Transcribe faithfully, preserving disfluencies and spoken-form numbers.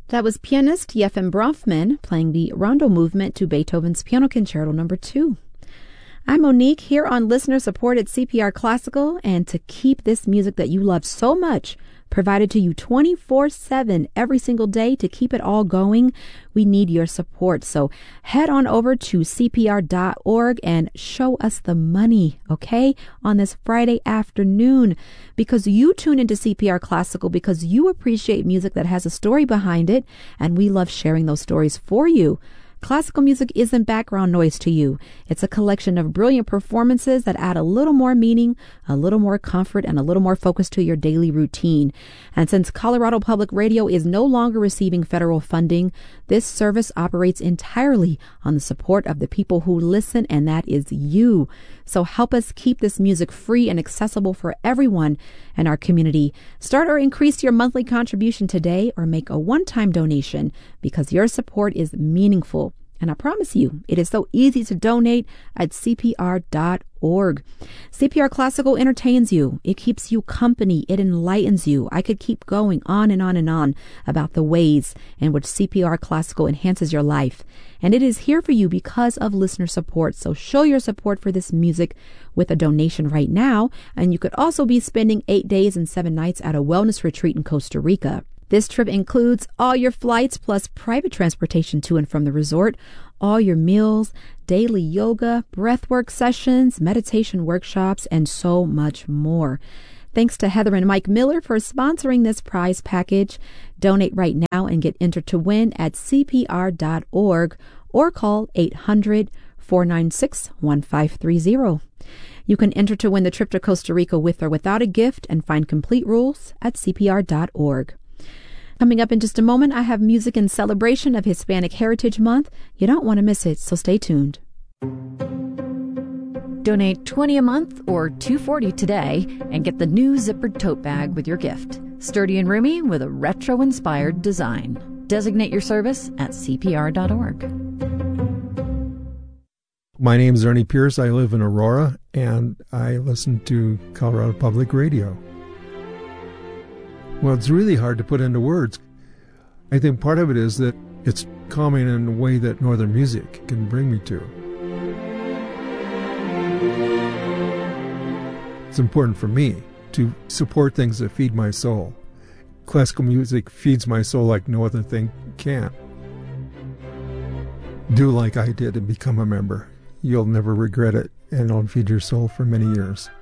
That was pianist Yefim Bronfman playing the rondo movement to Beethoven's Piano Concerto number two. I'm Monique, here on listener support at C P R Classical, and to keep this music that you love so much provided to you twenty-four seven every single day, to keep it all going, we need your support. So head on over to C P R dot org and show us the money, okay, on this Friday afternoon, because you tune into C P R Classical because you appreciate music that has a story behind it, and we love sharing those stories for you. Classical music isn't background noise to you. It's a collection of brilliant performances that add a little more meaning, a little more comfort, and a little more focus to your daily routine. And since Colorado Public Radio is no longer receiving federal funding, this service operates entirely on the support of the people who listen, and that is you. So help us keep this music free and accessible for everyone in our community. Start or increase your monthly contribution today, or make a one-time donation, because your support is meaningful. And I promise you, it is so easy to donate at C P R dot org. C P R Classical entertains you. It keeps you company. It enlightens you. I could keep going on and on and on about the ways in which C P R Classical enhances your life. And it is here for you because of listener support. So show your support for this music with a donation right now. And you could also be spending eight days and seven nights at a wellness retreat in Costa Rica. This trip includes all your flights plus private transportation to and from the resort, all your meals, daily yoga, breathwork sessions, meditation workshops, and so much more. Thanks to Heather and Mike Miller for sponsoring this prize package. Donate right now and get entered to win at C P R dot org or call eight hundred, four nine six, one five three zero. You can enter to win the trip to Costa Rica with or without a gift and find complete rules at C P R dot org. Coming up in just a moment, I have music in celebration of Hispanic Heritage Month. You don't want to miss it, so stay tuned. Donate twenty dollars a month or two dollars and forty cents today and get the new zippered tote bag with your gift. Sturdy and roomy with a retro-inspired design. Designate your service at C P R dot org. My name is Ernie Pierce. I live in Aurora, and I listen to Colorado Public Radio. Well, it's really hard to put into words. I think part of it is that it's calming in a way that Northern music can bring me to. It's important for me to support things that feed my soul. Classical music feeds my soul like no other thing can. Do like I did and become a member. You'll never regret it, and it'll feed your soul for many years.